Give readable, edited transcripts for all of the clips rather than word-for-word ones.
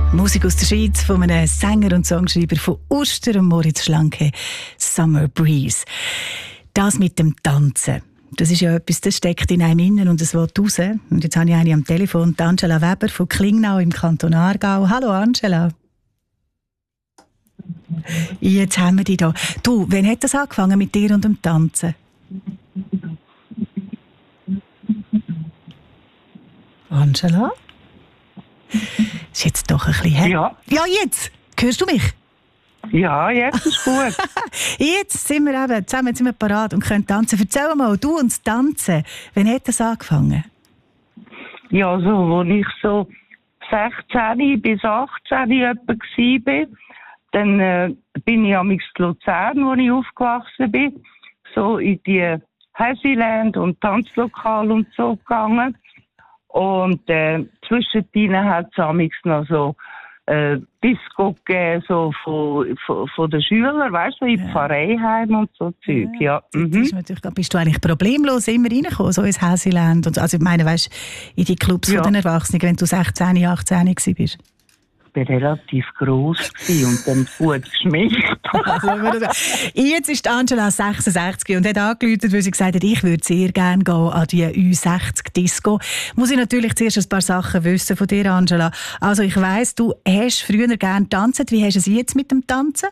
Musik aus der Schweiz von einem Sänger und Songschreiber von Uster, Moritz Schlanke, Summer Breeze. Das mit dem Tanzen, das ist ja etwas, das steckt in einem innen und es will raus. Und jetzt habe ich eine am Telefon, die Angela Weber von Klingnau im Kanton Aargau. Hallo Angela. Jetzt haben wir dich da. Du, wann hat das angefangen mit dir und dem Tanzen? Angela? Ist jetzt doch ein bisschen her. Ja. Ja, jetzt! Hörst du mich? Ja, jetzt ist gut. Jetzt sind wir eben zusammen parat und können tanzen. Erzähl mal, du und das Tanzen, wann hat das angefangen? Ja, so, als ich so 16 bis 18 etwa war, dann bin ich in Luzern, wo ich aufgewachsen bin, so in die Happyland und Tanzlokal und so gegangen. Und zwischendrin hat es noch so Disco gegeben, so von den Schülern, weißt du, in Pfarreiheim und so Zeug. Ja. Ist natürlich, bist du eigentlich problemlos immer reingekommen, so ins Happyland? Und, also ich meine, weißt, in die Clubs von den Erwachsenen, wenn du 16, 18 warst? Ich war relativ gross und dann gut geschminkt. Jetzt ist Angela 66 und hat angerufen, weil sie gesagt hat, ich würde sehr gerne gehen an die Ü60-Disco. Muss ich natürlich zuerst ein paar Sachen wissen von dir, Angela. Also ich weiss, du hast früher gerne getanzt. Wie hast du es jetzt mit dem Tanzen?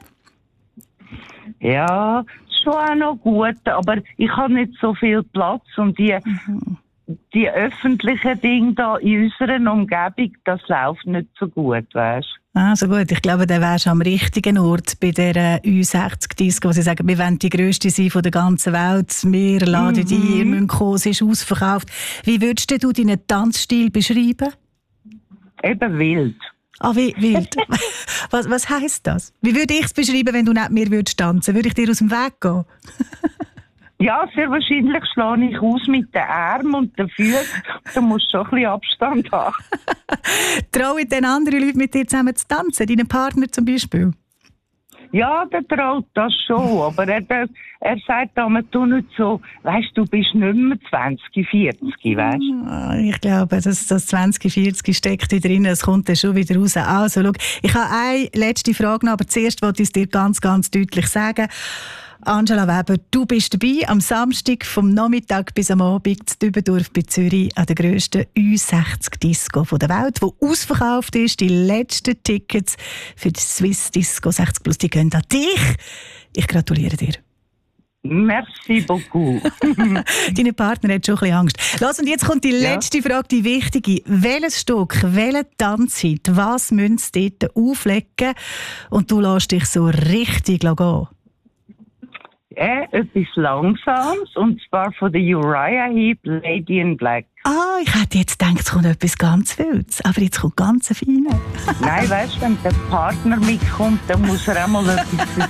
Ja, schon auch noch gut, aber ich habe nicht so viel Platz und die öffentlichen Dinge da in unserer Umgebung, das läuft nicht so gut, weißt du? Ah, so gut. Ich glaube, dann wärst du am richtigen Ort bei dieser Ü60-Disco, wo sie sagen, wir wollen die grösste sein von der ganzen Welt, wir laden die, ihr müsst kommen, sie ist ausverkauft. Wie würdest du deinen Tanzstil beschreiben? Eben wild. Ah, wie wild? Was heisst das? Wie würde ich es beschreiben, wenn du nicht mehr würdest tanzen? Würde ich dir aus dem Weg gehen? Ja, sehr wahrscheinlich schlage ich aus mit den Armen und den Füßen. Du musst schon ein bisschen Abstand haben. Trauen denn andere Leute mit dir zusammen zu tanzen? Deinen Partner zum Beispiel? Ja, der traut das schon. Aber er sagt immer, tu nicht so, weißt du, bist nicht mehr 20, 40, weißt du? Ich glaube, das 20, 40 steckt da drin, es kommt dann schon wieder raus. Also, schau, ich habe eine letzte Frage noch, aber zuerst wollte ich es dir ganz, ganz deutlich sagen. Angela Weber, du bist dabei am Samstag vom Nachmittag bis am Abend in Dübendorf bei Zürich an der grössten Ü60-Disco der Welt, die ausverkauft ist. Die letzten Tickets für die Swiss Disco 60 Plus, die gehen an dich. Ich gratuliere dir. Merci beaucoup. Dein Partner hat schon ein bisschen Angst. Lass, und jetzt kommt die letzte Frage, die wichtige. Welches Stück, welche Tanzzeit, was müssen sie dort auflegen und du lässt dich so richtig gehen? Etwas Langsames, und zwar von der Uriah Heep, Lady in Black. Ah, ich hätte jetzt gedacht, es kommt etwas ganz Wildes, aber jetzt kommt ganz Feines. Nein, weißt du, wenn der Partner mitkommt, dann muss er auch mal etwas